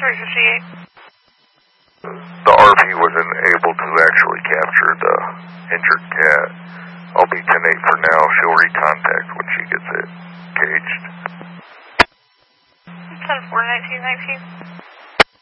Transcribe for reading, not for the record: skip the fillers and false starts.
358. The RP wasn't able to actually capture the injured cat. I'll be 10-8 for now. She'll recontact when she gets it caged. 10-4, 1919.